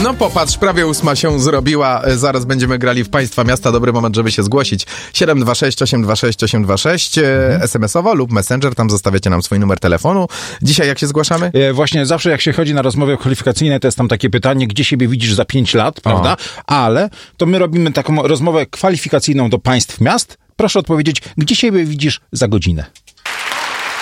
No popatrz, prawie 8 się zrobiła. Zaraz będziemy grali w Państwa Miasta. Dobry moment, żeby się zgłosić. 726 826 826 SMS-owo lub Messenger. Tam zostawiacie nam swój numer telefonu. Dzisiaj jak się zgłaszamy? Właśnie zawsze jak się chodzi na rozmowy kwalifikacyjne, to jest tam takie pytanie, gdzie siebie widzisz za 5 lat, prawda? Ale to my robimy taką rozmowę kwalifikacyjną do Państw Miast. Proszę odpowiedzieć, gdzie siebie widzisz za godzinę?